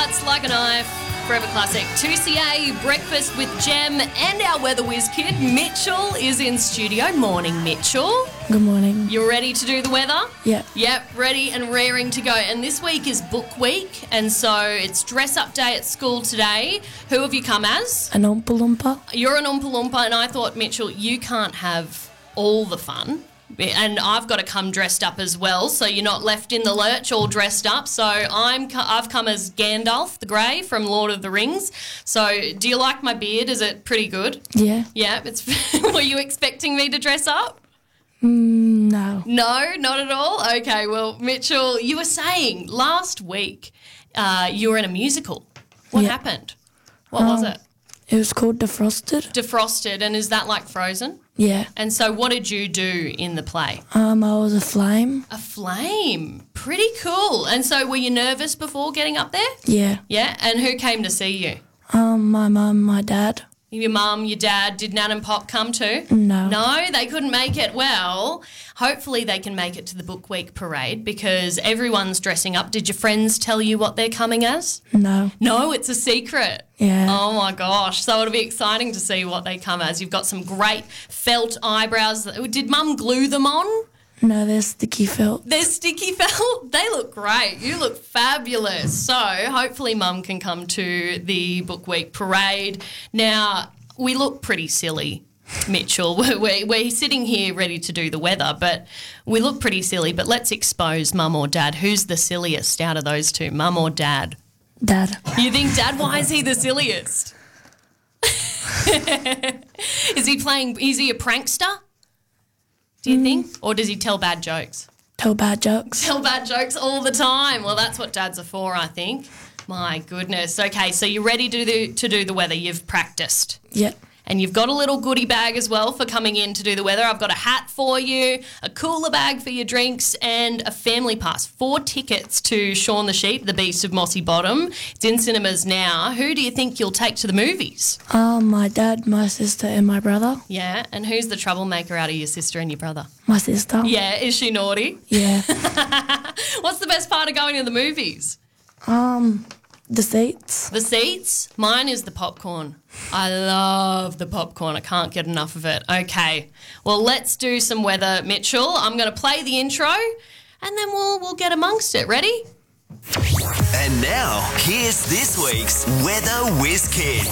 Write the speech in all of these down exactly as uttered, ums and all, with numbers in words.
Cuts Like a Knife, Forever Classic. two C A, Breakfast with Gem, and our weather whiz kid, Mitchell, is in studio. Morning, Mitchell. Good morning. You ready to do the weather? Yeah. Yep, ready and raring to go. And this week is book week, and so it's dress up day at school today. Who have you come as? An Oompa Loompa. You're an Oompa Loompa, and I thought, Mitchell, you can't have all the fun. And I've got to come dressed up as well, so you're not left in the lurch all dressed up. So I'm, I've come as Gandalf the Grey from Lord of the Rings. So do you like my beard? Is it pretty good? Yeah. Yeah. It's. Were you expecting me to dress up? Mm, no. No, not at all? Okay, well, Mitchell, you were saying last week uh, you were in a musical. What Yeah. happened? What Um, was it? It was called Defrosted. Defrosted, and is that like Frozen? Yeah. And so what did you do in the play? Um, I was a flame. A flame. Pretty cool. And so were you nervous before getting up there? Yeah. Yeah, and who came to see you? Um, my mum, my dad. Your mum, your dad, did Nan and Pop come too? No. No, they couldn't make it. Well, hopefully they can make it to the Book Week parade because everyone's dressing up. Did your friends tell you what they're coming as? No. No, it's a secret. Yeah. Oh, my gosh. So it'll be exciting to see what they come as. You've got some great felt eyebrows. Did Mum glue them on? No, they're sticky felt. They're sticky felt. They look great. You look fabulous. So hopefully Mum can come to the Book Week parade. Now, we look pretty silly, Mitchell. We're, we're sitting here ready to do the weather, but we look pretty silly. But let's expose Mum or Dad. Who's the silliest out of those two, Mum or Dad? Dad. You think Dad? Why is he the silliest? Is he playing, is he a prankster? Do you mm. think? Or does he tell bad jokes? Tell bad jokes. Tell bad jokes all the time. Well, that's what dads are for, I think. My goodness. Okay, so you're ready to do, to do the weather. You've practiced. Yeah. And you've got a little goodie bag as well for coming in to do the weather. I've got a hat for you, a cooler bag for your drinks, and a family pass. Four tickets to Shaun the Sheep, The Beast of Mossy Bottom. It's in cinemas now. Who do you think you'll take to the movies? Um, my dad, my sister, and my brother. Yeah, and who's the troublemaker out of your sister and your brother? My sister. Yeah, is she naughty? Yeah. What's the best part of going to the movies? Um, the seats. The seats? Mine is the popcorn. I love the popcorn. I can't get enough of it. Okay, well, let's do some weather, Mitchell. I'm going to play the intro and then we'll we'll get amongst it. Ready? And now, here's this week's Weather Whiz Kid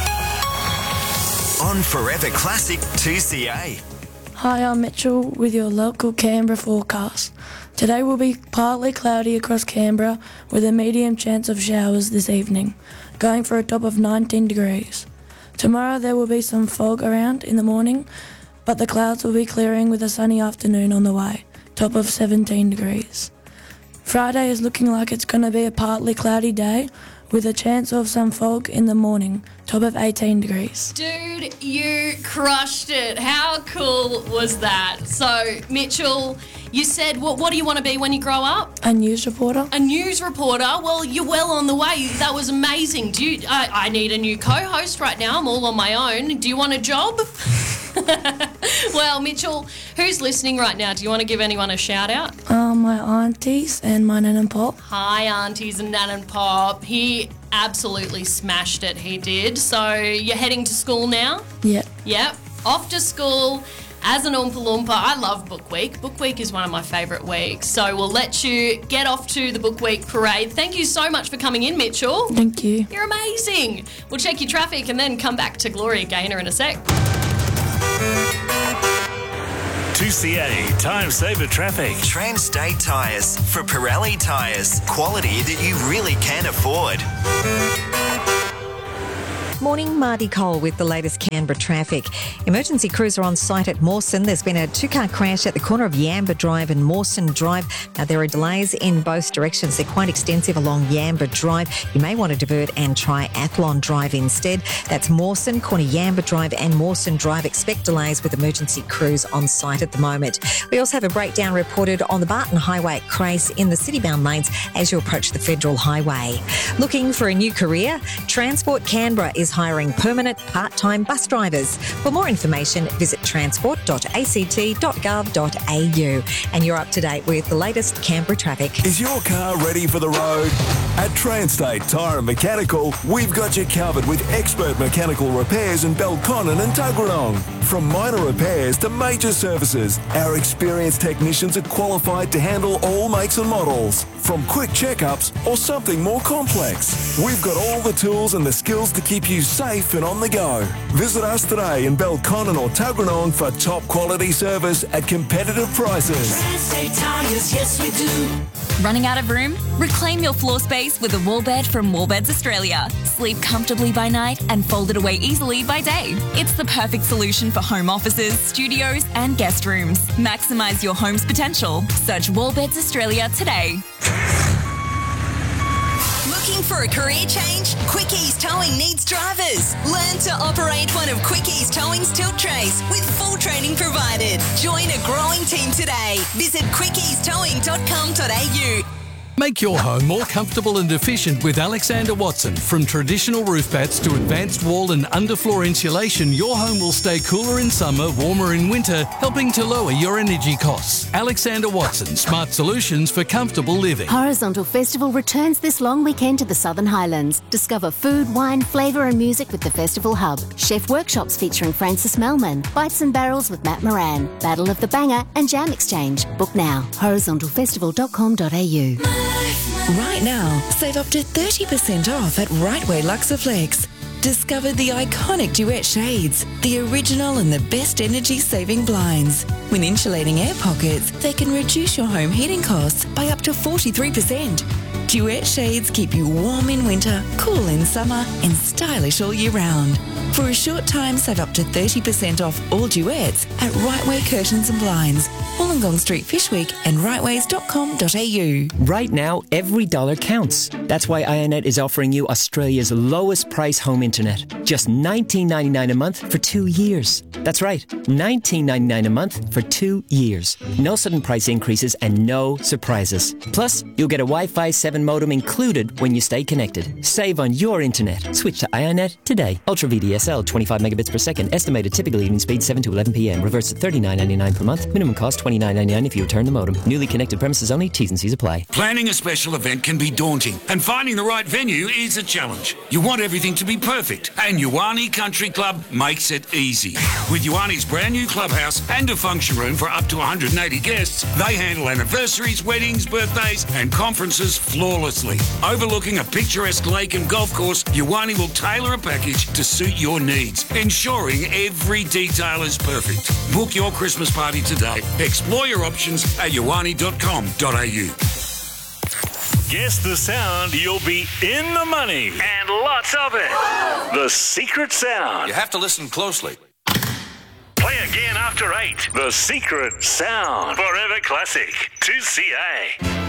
on Forever Classic two C A. Hi, I'm Mitchell with your local Canberra forecast. Today will be partly cloudy across Canberra with a medium chance of showers this evening, going for a top of nineteen degrees. Tomorrow there will be some fog around in the morning, but the clouds will be clearing with a sunny afternoon on the way, top of seventeen degrees. Friday is looking like it's going to be a partly cloudy day with a chance of some fog in the morning, top of eighteen degrees. Dude, you crushed it. How cool was that? So, Mitchell, you said, what, what do you want to be when you grow up? A news reporter. A news reporter? Well, you're well on the way. That was amazing. Do you, I, I need a new co-host right now. I'm all on my own. Do you want a job? Well, Mitchell, who's listening right now? Do you want to give anyone a shout out? Um, my aunties and my nan and pop. Hi, aunties and nan and pop. He absolutely smashed it. He did. So you're heading to school now? Yep. Yep. Off to school. As an Oompa Loompa, I love Book Week. Book Week is one of my favourite weeks. So we'll let you get off to the Book Week parade. Thank you so much for coming in, Mitchell. Thank you. You're amazing. We'll check your traffic and then come back to Gloria Gaynor in a sec. two C A Time Saver Traffic. Transtate Tyres for Pirelli Tyres. Quality that you really can afford. Morning, Marty Cole with the latest Canberra traffic. Emergency crews are on site at Mawson. There's been a two-car crash at the corner of Yamba Drive and Mawson Drive. Now, there are delays in both directions. They're quite extensive along Yamba Drive. You may want to divert and try Athlon Drive instead. That's Mawson, corner Yamba Drive and Mawson Drive. Expect delays with emergency crews on site at the moment. We also have a breakdown reported on the Barton Highway at Crace in the city-bound lanes as you approach the Federal Highway. Looking for a new career? Transport Canberra is hiring permanent, part-time bus drivers. For more information, visit transport dot a c t dot gov dot a u. And you're up to date with the latest Canberra traffic. Is your car ready for the road? At Transtate Tyre and Mechanical, we've got you covered with expert mechanical repairs in Belconnen and Tuggeranong. From minor repairs to major services, our experienced technicians are qualified to handle all makes and models. From quick checkups or something more complex, we've got all the tools and the skills to keep you safe and on the go. Visit us today in Belconnen or Tuggeranong for top quality service at competitive prices. Transtate Tyres, yes we do. Running out of room? Reclaim your floor space with a wall bed from Wallbeds Australia. Sleep comfortably by night and fold it away easily by day. It's the perfect solution for home offices, studios and guest rooms. Maximise your home's potential. Search Wallbeds Australia today. Looking for a career change? Quickies Towing needs drivers. Learn to operate one of Quickies Towing's tilt trays with full training provided. Join a growing team today. Visit quickies towing dot com dot a u. Make your home more comfortable and efficient with Alexander Watson. From traditional roof bats to advanced wall and underfloor insulation, your home will stay cooler in summer, warmer in winter, helping to lower your energy costs. Alexander Watson, smart solutions for comfortable living. Horizontal Festival returns this long weekend to the Southern Highlands. Discover food, wine, flavour and music with the Festival Hub. Chef workshops featuring Francis Melman, Bites and Barrels with Matt Moran, Battle of the Banger and Jam Exchange. Book now. horizontal festival dot com dot a u. Right now, save up to thirty percent off at Rightway Luxaflex. Discover the iconic Duet shades, the original and the best energy-saving blinds. When insulating air pockets, they can reduce your home heating costs by up to forty-three percent. Duet shades keep you warm in winter, cool in summer, and stylish all year round. For a short time, save up to thirty percent off all Duets at Rightway Curtains and Blinds, Wollongong Street, Fishwick, and rightways dot com dot a u. Right now, every dollar counts. That's why Ionet is offering you Australia's lowest price home internet. Just nineteen ninety-nine a month for two years. That's right, nineteen ninety-nine a month for two years. No sudden price increases and no surprises. Plus, you'll get a Wi-Fi seven modem included when you stay connected. Save on your internet. Switch to Ionet today. Ultra V D S L, twenty-five megabits per second. Estimated typical evening speed seven to eleven p m. Reverse at thirty-nine ninety-nine per month. Minimum cost twenty-nine ninety-nine if you return the modem. Newly connected premises only. T's and C's apply. Planning a special event can be daunting, and finding the right venue is a challenge. You want everything to be perfect, and Ioane Country Club makes it easy. With Ioane's brand new clubhouse and a function room for up to one hundred eighty guests, they handle anniversaries, weddings, birthdays, and conferences flawlessly. Overlooking a picturesque lake and golf course, Ioane will tailor a package to suit your needs, ensuring every detail is perfect. Book your Christmas party today. Explore your options at ioane dot com dot a u. Guess the sound, you'll be in the money. And lots of it. The secret sound. You have to listen closely. Play again after eight. The secret sound. Forever classic. two C A.